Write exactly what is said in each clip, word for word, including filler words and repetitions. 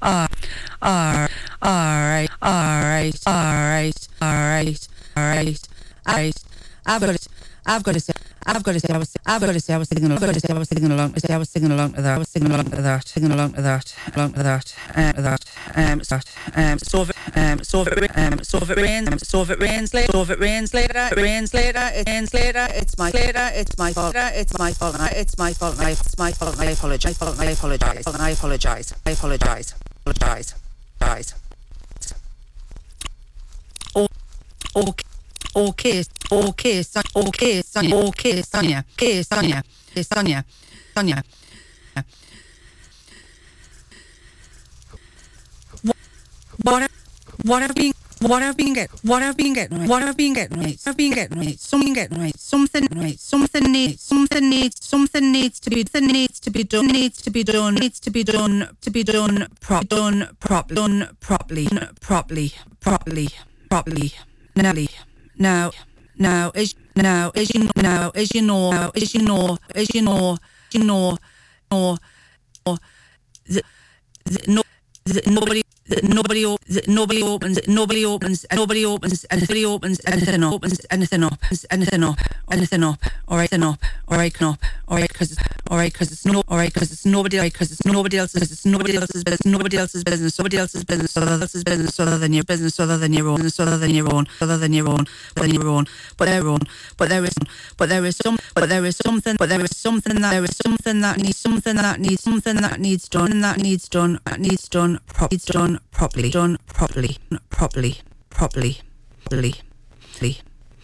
uh, all right, all right, all right, all right, all right, all right. I've got to, I've got to say, I've got to say, I was, I've got to say, I was singing along, I've got to say, I was singing along, I say, I was singing along to that, I was singing along to that, singing along to that, along to that, um, to that, um, that, um, so if, it- um, so if it, um, so if it rains, um, so if it rains later, so if it rains later, it rains later, it rains later, it's my later, it's my fault, it's my fault, and I, it's my fault, and I, it's my fault, and I apologize, and I apologize, and I apologize, I apologize, apologize, apologize. Oh, okay. Okay, okay, Son- okay, Sonia, okay, Sonia, okay, Sonia, okay, Sonia, Sonia. What, what have been, what have been get, what have been getting right, what have been getting right, have been getting right, something getting right, something right, something needs, something needs, something needs to be, something needs to be done, needs to be done, needs to be done, to be done, prop, done, prop, done properly, properly, properly, properly, now, now. Now, as now, as you know, now, as you know, now, as you know, as you know, you know, know, the, the, no, the, nobody, the, nobody, op- the, nobody opens, nobody opens, and nobody opens, and nobody opens anything up, opens anything up, anything up, anything up, all right, then up, all right, can up, all right, because all right, because it's no, all right, because it's nobody, all right, because it's nobody else's, it's nobody else's business, nobody else's business, somebody else's business, other else's business, other than your business, other than your own, business, other than your own, other than your own, than your own, but their own, but there is, but there is some, but there is something, but there is something that there is something that needs, something that needs, something that needs done, and that needs done, that needs done, pro- needs done properly, done properly, properly, properly, properly, properly.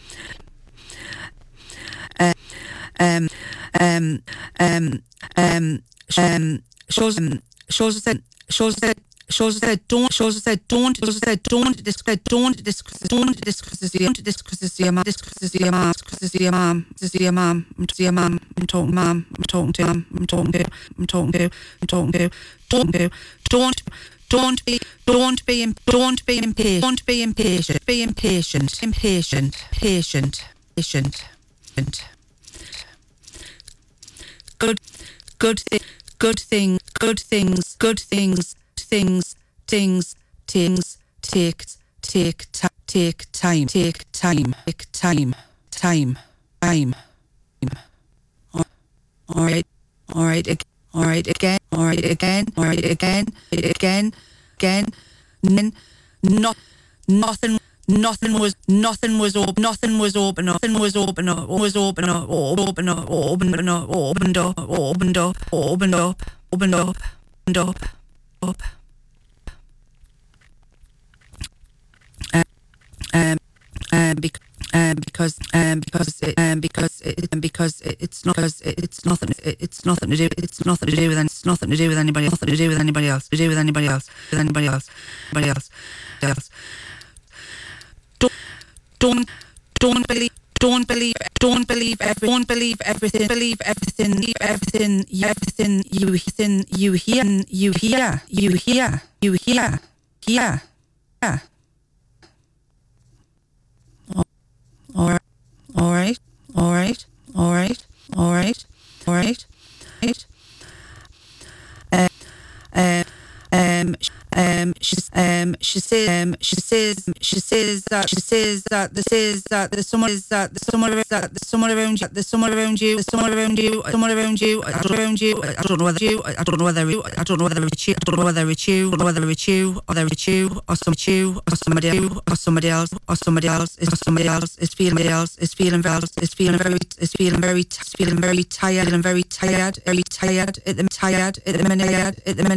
Uh, um, um, um, um, um, shows, um, shows that, shows that, shows that don't, shows that don't, shows that don't, discredit, don't, discredit, don't, discredit, don't, discredit your mom, discredit your mom, discredit your mom, discredit your mom, I'm to your mom, I'm talking mom, I'm talking to mom, I'm talking to, I'm talking to, I'm talking to, don't do, don't, don't be, don't be, im- don't be impatient, don't be impatient, be impatient, impatient, patient, patient, patient. Good, good, thi- good thing, good things, good things, things, things, things, take, take, ti- take time, take time, take time, time, time. All right, all right, ag- all right, again, all right, again, all right, again, again, again, n- not, nothing. Nothing was, nothing was open, nothing was open up, nothing was open up, was open up, open up, open up, opened up, opened up, opened up, opened up, opened up, up. Um, um, bec- um, because, um, because, it, um, because, it, um, because it, it's not, because it, it's nothing, it, it's nothing to do, it's nothing to do with, any- it's nothing to do with anybody, nothing to do with anybody else, to do with anybody else, with anybody else, anybody else, else. Don't, don't, don't believe, don't believe, don't believe, every, don't believe everything, believe everything, believe everything, you- everything you, everything you hear, you hear, you hear, you hear, hear, hear. All right, all right, all right, all right, all right, all right, right. Uh, uh, um, sh- um, she's, um, she says, um, she says, she says that, she says that, this is that, there's someone is that, there's someone ar- that, there's someone around you, there's someone around you, there's someone around you, someone around you, I don't know around you, I don't know whether you, I don't know whether you, I don't know whether it's you, I don't know whether it's you, I don't know whether it's you, or whether it's you, or some you, or somebody else, or somebody else, or somebody else, is somebody else, is feeling else, is feeling very, is feeling very, is feeling very, is feeling very tired, feeling very tired, very tired, at the tired, at the minute, at the minute.